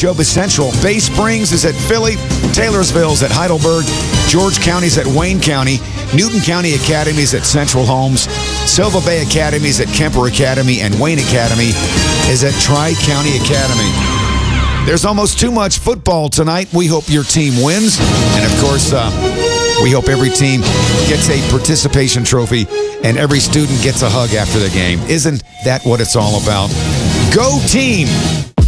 Neshoba Central. Bay Springs is at Philly. Taylorsville's at Heidelberg. George County's at Wayne County. Newton County Academy's at Central Homes. Silva Bay Academy's at Kemper Academy. And Wayne Academy is at Tri-County Academy. There's almost too much football tonight. We hope your team wins. And, of course, we hope every team gets a participation trophy and every student gets a hug after the game. Isn't that what it's all about? Go team!